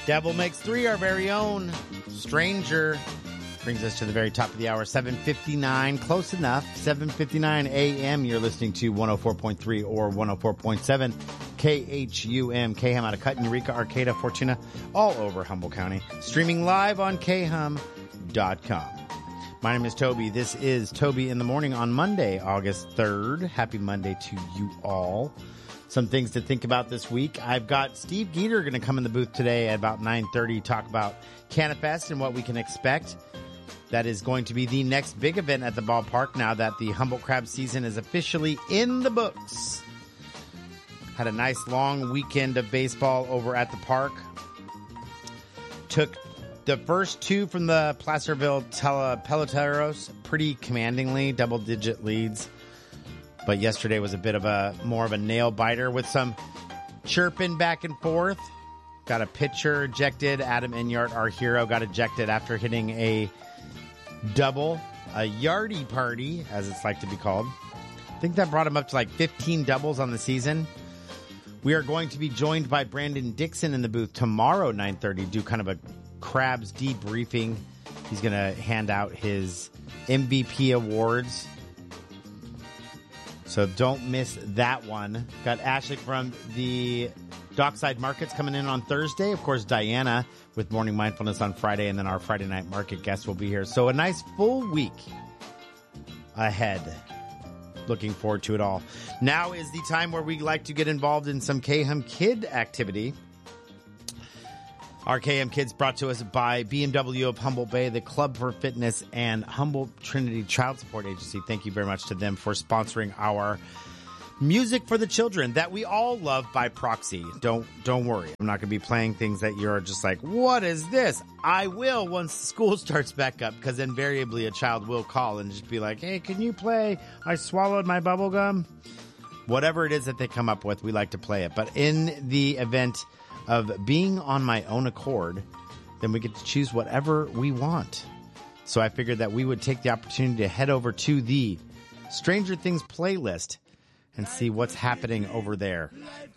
Devil Makes 3, our very own Stranger, brings us to the very top of the hour, 7:59, close enough, 7:59 a.m. You're listening to 104.3 or 104.7 KHUM, KHUM out of Cut, Eureka, Arcata, Fortuna, all over Humboldt County, streaming live on khum.com. My name is Toby. This is Toby in the Morning on Monday, August 3rd. Happy Monday to you all. Some things to think about this week. I've got Steve Geeter going to come in the booth today at about 9:30, talk about Canifest and what we can expect. That is going to be the next big event at the ballpark now that the Humboldt Crab season is officially in the books. Had a nice long weekend of baseball over at the park. Took the first two from the Placerville Peloteros pretty commandingly, double-digit leads. But yesterday was a bit of more of a nail-biter with some chirping back and forth. Got a pitcher ejected. Adam Enyart, our hero, got ejected after hitting a double, a yardie party, as it's like to be called. I think that brought him up to like 15 doubles on the season. We are going to be joined by Brandon Dixon in the booth tomorrow, 9:30, do kind of a Crabs debriefing. He's going to hand out his MVP awards. So don't miss that one. Got Ashley from the Dockside Markets coming in on Thursday. Of course, Diana with Morning Mindfulness on Friday, and then our Friday night market guest will be here. So a nice full week ahead. Looking forward to it all. Now is the time where we like to get involved in some KHUM Kid activity. Our KHUM Kids brought to us by BMW of Humboldt Bay, the Club for Fitness, and Humboldt Trinity Child Support Agency. Thank you very much to them for sponsoring our music for the children that we all love by proxy. Don't worry. I'm not going to be playing things that you're just like, what is this? I will once school starts back up, because invariably a child will call and just be like, hey, can you play I Swallowed My Bubble Gum? Whatever it is that they come up with, we like to play it. But in the event of being on my own accord, then we get to choose whatever we want. So I figured that we would take the opportunity to head over to the Stranger Things playlist and see what's happening over there.